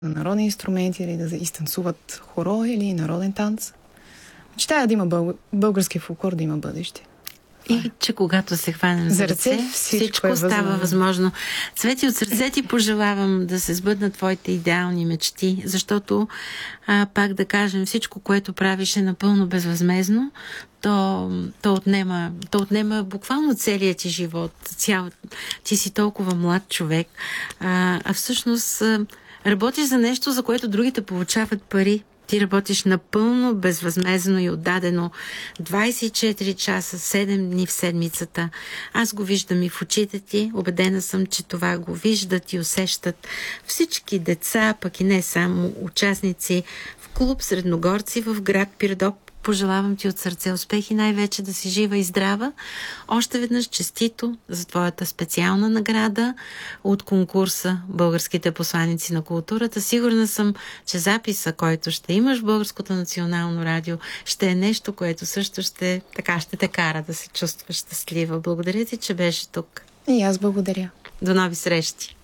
на народни инструменти или да изтанцуват хоро или народен танц. Мечтая да има български фолклор, да има бъдеще. И че когато се хванем за ръце, всичко става възможно. Цвети, от сърце ти пожелавам да се сбъднат твоите идеални мечти, защото, пак да кажем, всичко, което правиш е напълно безвъзмезно. То отнема буквално целият ти живот. Ти си толкова млад човек. Всъщност работиш за нещо, за което другите получават пари. Ти работиш напълно безвъзмезно и отдадено 24 часа, 7 дни в седмицата. Аз го виждам и в очите ти. Убедена съм, че това го виждат и усещат всички деца, пък и не само участници в клуб Средногорци в град Пирдоп. Пожелавам ти от сърце успех и най-вече да си жива и здрава. Още веднъж честито за твоята специална награда от конкурса Българските посланици на културата. Сигурна съм, че записа, който ще имаш в Българското национално радио, ще е нещо, което също ще те кара да се чувстваш щастлива. Благодаря ти, че беше тук. И аз благодаря. До нови срещи.